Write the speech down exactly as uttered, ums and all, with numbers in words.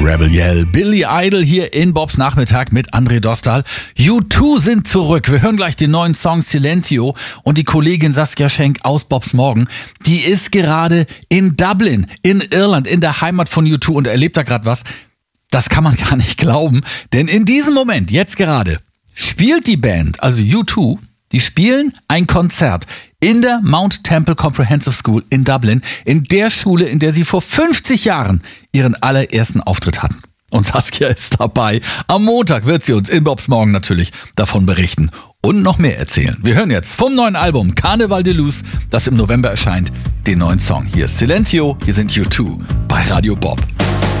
Rebel Yell, Billy Idol hier in Bobs Nachmittag mit André Dostal. U zwei sind zurück. Wir hören gleich den neuen Song Silentio und die Kollegin Saskia Schenk aus Bobs Morgen, die ist gerade in Dublin, in Irland, in der Heimat von U zwei und erlebt da gerade was. Das kann man gar nicht glauben, denn in diesem Moment, jetzt gerade, spielt die Band, also U zwei, die spielen ein Konzert in der Mount Temple Comprehensive School in Dublin, in der Schule, in der sie vor fünfzig Jahren ihren allerersten Auftritt hatten. Und Saskia ist dabei. Am Montag wird sie uns in Bobs Morgen natürlich davon berichten und noch mehr erzählen. Wir hören jetzt vom neuen Album Carnival de Luz, das im November erscheint, den neuen Song. Hier ist Silentio, hier sind U zwei bei Radio Bob.